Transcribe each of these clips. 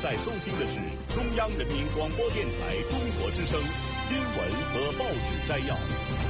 在收听的是中央人民广播电台中国之声新闻和报纸摘要。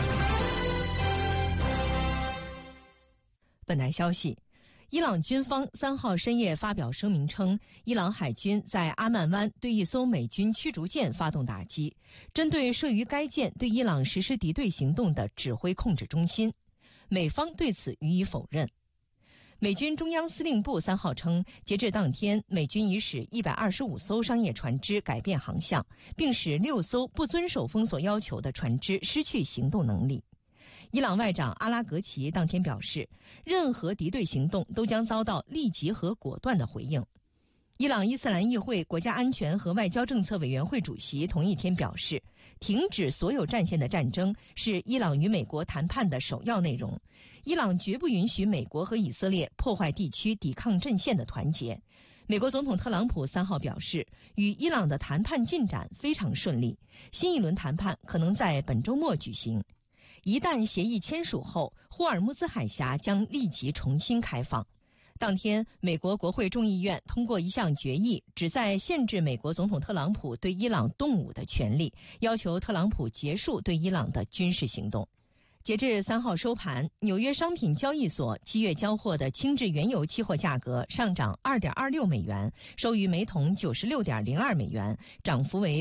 本台消息，伊朗军方3号深夜发表声明称，伊朗海军在阿曼湾对一艘美军驱逐舰发动打击，针对设于该舰对伊朗实施敌对行动的指挥控制中心。美方对此予以否认。美军中央司令部3号称，截至当天，美军已使125艘商业船只改变航向，并使6艘不遵守封锁要求的船只失去行动能力。伊朗外长阿拉格齐当天表示，任何敌对行动都将遭到立即和果断的回应。伊朗伊斯兰议会国家安全和外交政策委员会主席同一天表示，停止所有战线的战争是伊朗与美国谈判的首要内容。伊朗绝不允许美国和以色列破坏地区抵抗阵线的团结。美国总统特朗普3号表示，与伊朗的谈判进展非常顺利，新一轮谈判可能在本周末举行。一旦协议签署后，霍尔木兹海峡将立即重新开放。当天，美国国会众议院通过一项决议，旨在限制美国总统特朗普对伊朗动武的权利，要求特朗普结束对伊朗的军事行动。截至3号收盘，纽约商品交易所7月交货的轻质原油期货价格上涨2.26美元，收于每桶96.02美元，涨幅为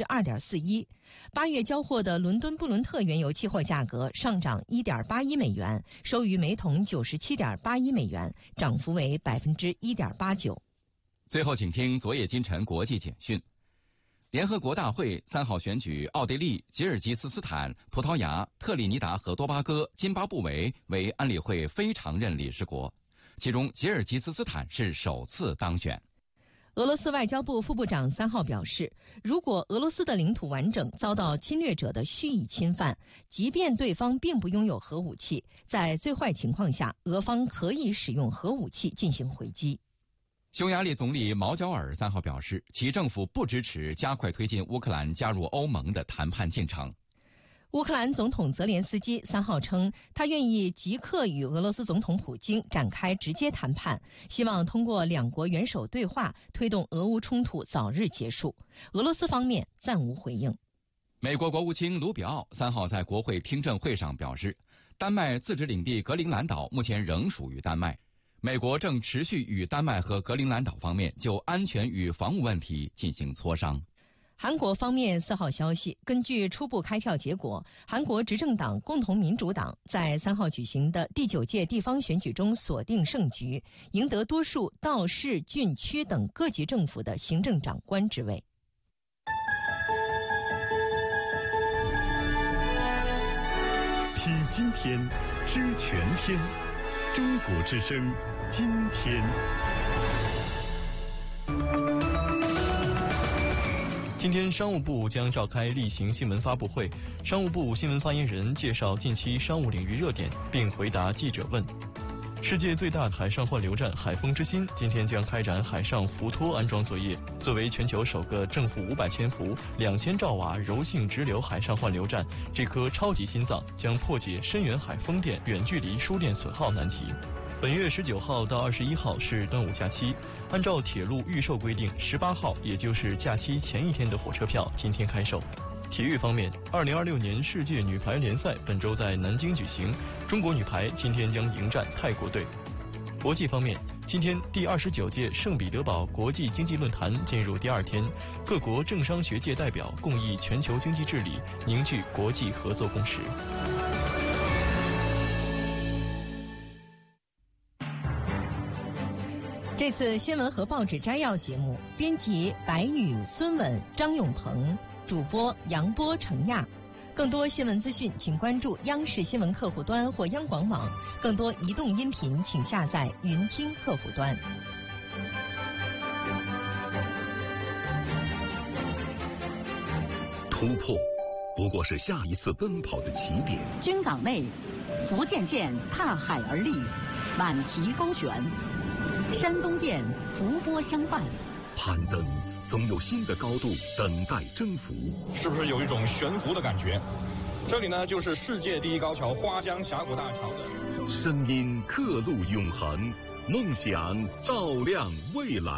2.41%。8月交货的伦敦布伦特原油期货价格上涨1.81美元，收于每桶97.81美元，涨幅为 1.89%。 最后请听昨夜今晨国际简讯。联合国大会3号选举奥地利、吉尔吉斯斯坦、葡萄牙、特立尼达和多巴哥、津巴布韦为安理会非常任理事国，其中吉尔吉斯斯坦是首次当选。 俄罗斯外交部副部长3号表示，如果俄罗斯的领土完整遭到侵略者的蓄意侵犯，即便对方并不拥有核武器，在最坏情况下，俄方可以使用核武器进行回击。 匈牙利总理毛焦尔3号表示，其政府不支持加快推进乌克兰加入欧盟的谈判进程。 乌克兰总统泽连斯基3号称，他愿意即刻与俄罗斯总统普京展开直接谈判，希望通过两国元首对话推动俄乌冲突早日结束。俄罗斯方面暂无回应。 美国国务卿卢比奥3号在国会听证会上表示，丹麦自治领地格陵兰岛目前仍属于丹麦。美国正持续与丹麦和格陵兰岛方面就安全与防务问题进行磋商。 韩国方面4号消息，根据初步开票结果，韩国执政党共同民主党在3号举行的第9届地方选举中锁定胜局，赢得多数道市、郡区等各级政府的行政长官职位。 听今天，知全天，中国之声，今天。 今天商务部将召开例行新闻发布会，商务部新闻发言人介绍近期商务领域热点，并回答记者问。世界最大的海上换流站海风之心今天将开展海上浮托安装作业。作为全球首个正负500千伏、2000兆瓦柔性直流海上换流站，这颗超级心脏将破解深远海风电远距离输电损耗难题。本月19号到21号是端午假期，按照铁路预售规定，18号也就是假期前一天的火车票今天开售。体育方面，2026年世界女排联赛本周在南京举行，中国女排今天将迎战泰国队。国际方面，今天第29届圣彼得堡国际经济论坛进入第2天，各国政商学界代表共议全球经济治理，凝聚国际合作共识。 这次新闻和报纸摘要节目，编辑白宇、孙稳、张永鹏，主播杨波、程亚。更多新闻资讯，请关注央视新闻客户端或央广网。更多移动音频，请下载云听客户端。 突破不过是下一次奔跑的起点。 军港内，福建舰踏海而立，满旗高悬；山东舰伏波相伴。 攀登总有新的高度等待征服， 是不是有一种悬浮的感觉？这里呢，就是世界第一高桥花江峡谷大桥的声音刻录永恒，梦想照亮未来。